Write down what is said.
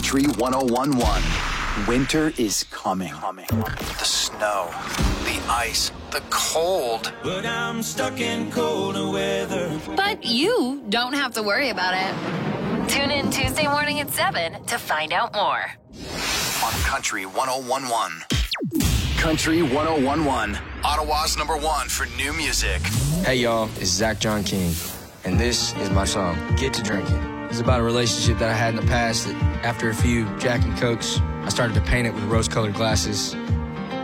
Country 1011. Winter is coming. The snow, the ice, the cold. But I'm stuck in colder weather. But you don't have to worry about it. Tune in Tuesday morning at 7 to find out more. On Country 1011. Country 1011. Ottawa's #1 for new music. Hey y'all, it's Zach John King, and this is my song, Get to Drinking. It's about a relationship that I had in the past that after a few Jack and Cokes, I started to paint it with rose-colored glasses.